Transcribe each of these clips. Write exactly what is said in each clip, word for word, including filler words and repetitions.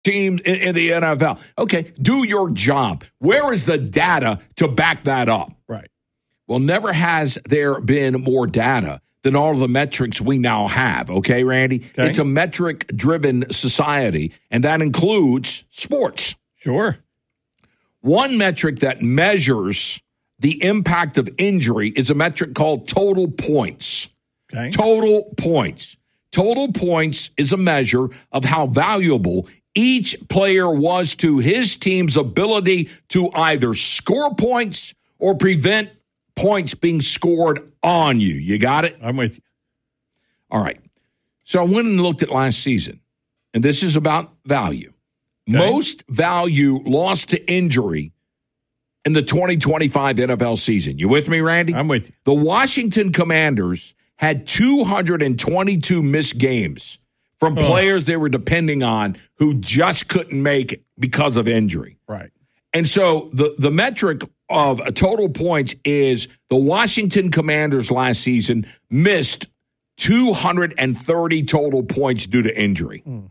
team in, in the N F L. Okay, do your job. Where is the data to back that up? Right. Well, never has there been more data than all of the metrics we now have. Okay, Randy? Okay. It's a metric-driven society, and that includes sports. Sure. One metric that measures the impact of injury is a metric called total points. Okay. Total points. Total points is a measure of how valuable each player was to his team's ability to either score points or prevent points being scored on you. You got it? I'm with you. All right. So I went and looked at last season, and this is about value. Okay. Most value lost to injury in the twenty twenty-five N F L season. You with me, Randy? I'm with you. The Washington Commanders had two hundred twenty-two missed games from oh. players they were depending on who just couldn't make it because of injury. Right. And so the, the metric of a total points is the Washington Commanders last season missed two hundred thirty total points due to injury. Mm.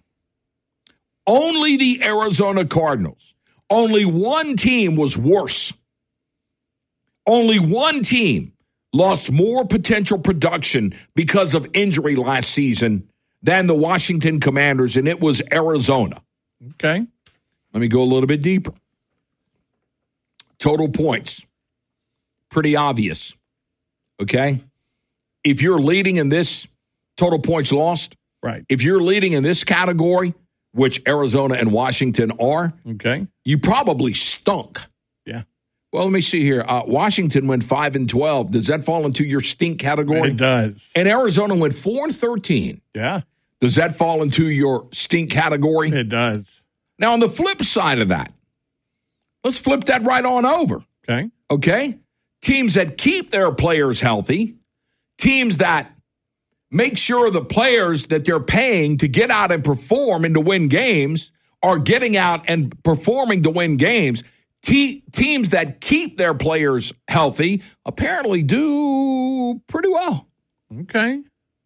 Only the Arizona Cardinals, only one team was worse. Only one team lost more potential production because of injury last season than the Washington Commanders, and it was Arizona. Okay. Let me go a little bit deeper. Total points. Pretty obvious. Okay? If you're leading in this total points lost, right. If you're leading in this category, which Arizona and Washington are, okay, you probably stunk. Yeah. Well, let me see here. Uh, Washington went five and twelve. Does that fall into your stink category? It does. And Arizona went four and thirteen. Yeah. Does that fall into your stink category? It does. Now, on the flip side of that, let's flip that right on over. Okay. Okay? Teams that keep their players healthy, teams that make sure the players that they're paying to get out and perform and to win games are getting out and performing to win games. Te- teams that keep their players healthy apparently do pretty well. Okay.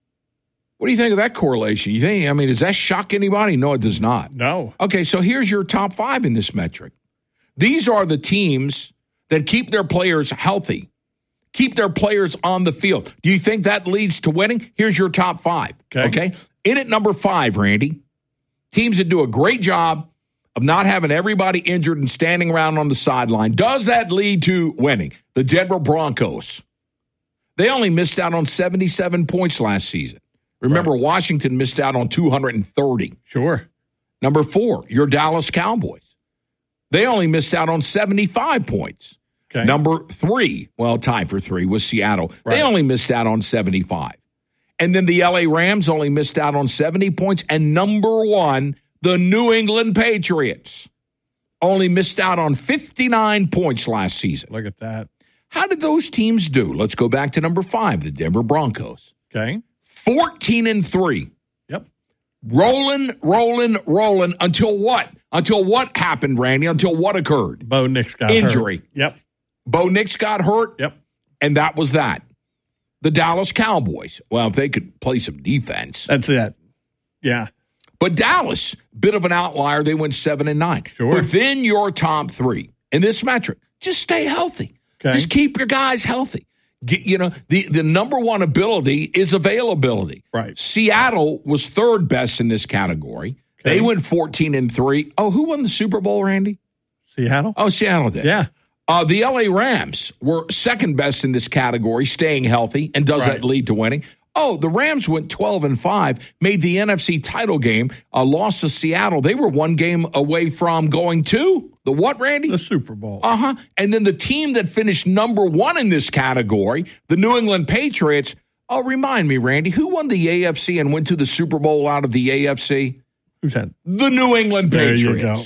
What do you think of that correlation? You think, I mean, does that shock anybody? No, it does not. No. Okay, so here's your top five in this metric. These are the teams that keep their players healthy, keep their players on the field. Do you think that leads to winning? Here's your top five. Okay. okay? In at number five, Randy, teams that do a great job of not having everybody injured and standing around on the sideline. Does that lead to winning? The Denver Broncos. They only missed out on seventy-seven points last season. Remember, right. Washington missed out on two hundred thirty. Sure. Number four, your Dallas Cowboys. They only missed out on seventy-five points. Okay. Number three, well, tied for three was Seattle. Right. They only missed out on seventy-five. And then the L A Rams only missed out on seventy points. And number one, the New England Patriots only missed out on fifty-nine points last season. Look at that. How did those teams do? Let's go back to number five, the Denver Broncos. Okay. fourteen and three. Yep. Rolling, rolling, rolling until what? Until what happened, Randy? Until what occurred? Bo Nix got Injury. hurt. Yep. Bo Nix got hurt. Yep. And that was that. The Dallas Cowboys. Well, if they could play some defense. That's it. Yeah. But Dallas, bit of an outlier. They went seven and nine. Sure. But then your top three in this metric, just stay healthy. Okay. Just keep your guys healthy. Get, you know, the, the number one ability is availability. Right. Seattle was third best in this category. Okay. They went fourteen and three. Oh, who won the Super Bowl, Randy? Seattle. Oh, Seattle did. Yeah. Uh, the L A Rams were second best in this category, staying healthy. And does Right. that lead to winning? Oh, the Rams went twelve and five, made the N F C title game, uh, lost to Seattle. They were one game away from going to the what, Randy? The Super Bowl. Uh-huh. And then the team that finished number one in this category, the New England Patriots. Oh, remind me, Randy, who won the A F C and went to the Super Bowl out of the A F C? Who's that? The New England Patriots. There you go.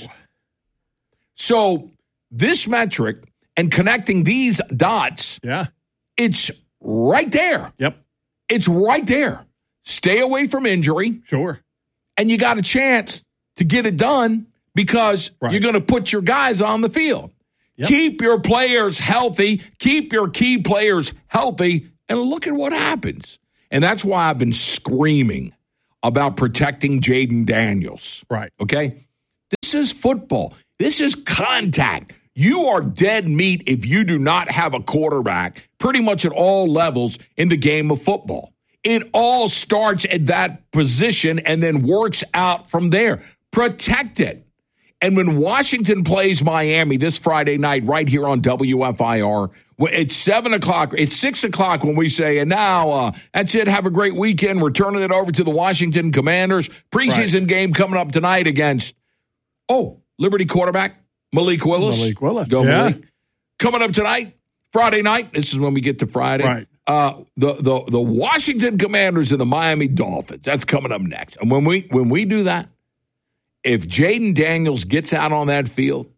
So this metric and connecting these dots, Yeah. it's right there. Yep. It's right there. Stay away from injury, Sure. and you got a chance to get it done because Right. you're going to put your guys on the field. Yep. Keep your players healthy. Keep your key players healthy, and look at what happens. And that's why I've been screaming about protecting Jaden Daniels. Right. Okay? This is football. This is contact. You are dead meat if you do not have a quarterback pretty much at all levels in the game of football. It all starts at that position and then works out from there. Protect it. And when Washington plays Miami this Friday night right here on W F I R, it's seven o'clock. It's six o'clock when we say, and now uh, that's it. Have a great weekend. We're turning it over to the Washington Commanders. Preseason right. game coming up tonight against, oh, Liberty quarterback. Malik Willis. Malik Willis. Go, yeah. Malik. Coming up tonight, Friday night. This is when we get to Friday. Right. Uh, the, the the Washington Commanders and the Miami Dolphins. That's coming up next. And when we when we do that, if Jaden Daniels gets out on that field,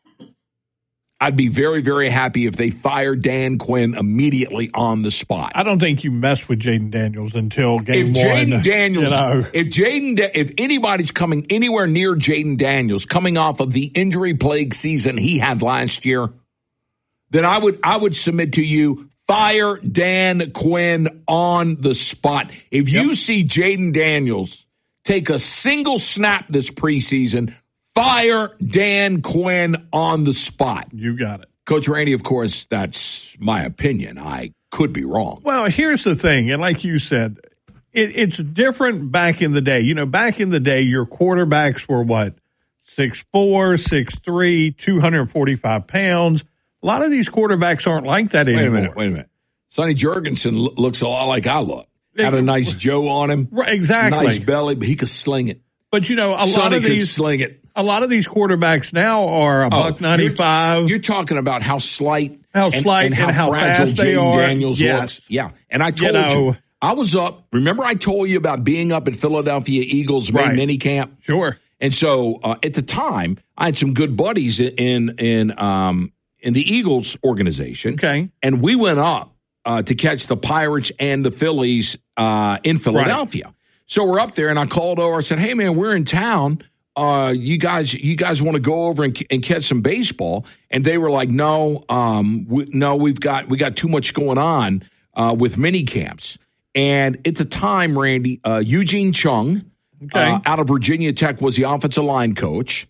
I'd be very, very happy if they fire Dan Quinn immediately on the spot. I don't think you mess with Jaden Daniels until game if one. Jaden Daniels, you know. if Jaden, if anybody's coming anywhere near Jaden Daniels, coming off of the injury-plagued season he had last year, then I would I would submit to you, fire Dan Quinn on the spot. If you yep. see Jaden Daniels take a single snap this preseason, fire Dan Quinn on the spot. You got it. Coach Randy, of course, that's my opinion. I could be wrong. Well, here's the thing, and like you said, it, it's different back in the day. You know, back in the day, your quarterbacks were what? six four, six three, two hundred forty-five pounds. A lot of these quarterbacks aren't like that anymore. Wait a minute, wait a minute. Sonny Jurgensen lo- looks a lot like I look. Had a nice Joe on him. Right, exactly. Nice belly, but he could sling it. But, you know, a Sonny lot of could these sling it. A lot of these quarterbacks now are a Oh, buck ninety-five. You're, you're talking about how slight, How and, slight and how, and how fragile fast they Jaden are. Daniels Yes. looks. Yeah, and I told You you, know- I was up. Remember, I told you about being up at Philadelphia Eagles May Right. mini camp. Sure. And so uh, at the time, I had some good buddies in in um, in the Eagles organization. Okay. And we went up uh, to catch the Pirates and the Phillies uh, in Philadelphia. Right. So we're up there, and I called over. I said, "Hey, man, we're in town. Uh, you guys, you guys want to go over and, and catch some baseball?" And they were like, "No, um, we, no, we've got we got too much going on uh, with mini camps." And at the time, Randy, uh, Eugene Chung. Okay. Uh, out of Virginia Tech was the offensive line coach.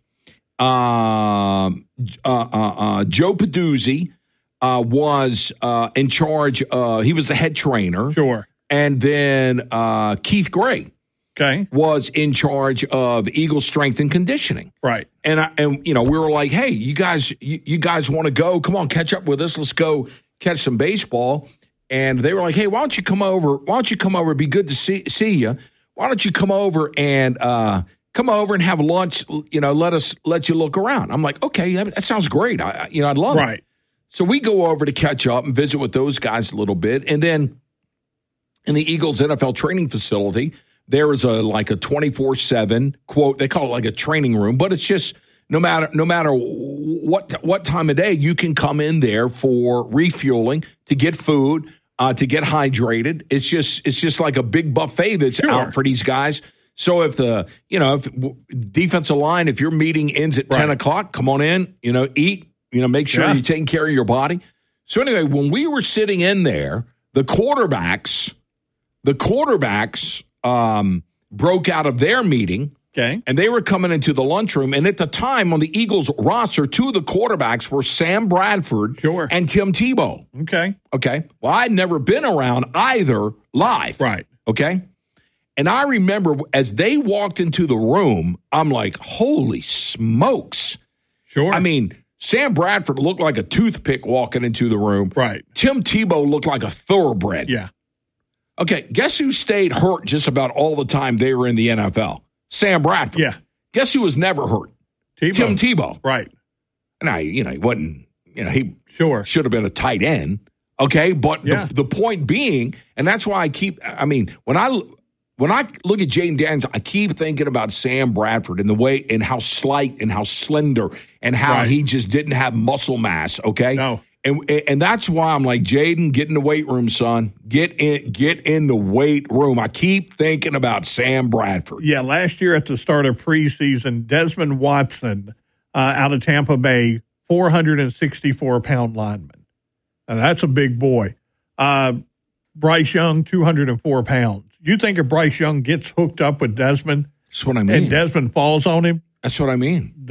Um, uh, uh, uh, Joe Peduzzi uh, was uh, in charge. Uh, he was the head trainer. Sure. And then uh, Keith Gray Okay. was in charge of Eagles strength and conditioning. Right. And I, and you know, we were like, "Hey, you guys, you, you guys want to go? Come on, catch up with us. Let's go catch some baseball." And they were like, "Hey, why don't you come over? Why don't you come over? It'd be good to see see you. Why don't you come over and uh, come over and have lunch? You know, let us let you look around." I'm like, "Okay, that, that sounds great. I, you know, I'd love Right. it." So we go over to catch up and visit with those guys a little bit, and then in the Eagles N F L training facility, there is a like a twenty-four seven quote. They call it like a training room, but it's just no matter no matter what what time of day, you can come in there for refueling, to get food. Uh, to get hydrated. It's just it's just like a big buffet that's Sure. out for these guys. So if the, you know, if defensive line, if your meeting ends at Right. ten o'clock, come on in, you know, eat, you know, make sure Yeah. you're taking care of your body. So anyway, when we were sitting in there, the quarterbacks, the quarterbacks um, broke out of their meeting. Okay. And they were coming into the lunchroom. And at the time on the Eagles roster, two of the quarterbacks were Sam Bradford Sure. and Tim Tebow. Okay. Okay. Well, I'd never been around either live. Right. Okay. And I remember as they walked into the room, I'm like, holy smokes. Sure. I mean, Sam Bradford looked like a toothpick walking into the room. Right. Tim Tebow looked like a thoroughbred. Yeah. Okay. Guess who stayed hurt just about all the time they were in the N F L? Sam Bradford. Yeah. Guess who was never hurt? Tebow. Tim Tebow. Right. Now, you know, he wasn't, you know, he Sure. should have been a tight end. Okay. But Yeah. the, the point being, and that's why I keep, I mean, when I, when I look at Jaden Daniels, I keep thinking about Sam Bradford and the way and how slight and how slender and how Right. he just didn't have muscle mass. Okay. No. And, and that's why I'm like, Jaden, get in the weight room, son. Get in, get in the weight room. I keep thinking about Sam Bradford. Yeah, last year at the start of preseason, Desmond Watson uh, out of Tampa Bay, four hundred sixty-four pound lineman. And that's a big boy. Uh, Bryce Young, two hundred four pounds. You think if Bryce Young gets hooked up with Desmond That's what I mean. and Desmond falls on him, That's what I mean.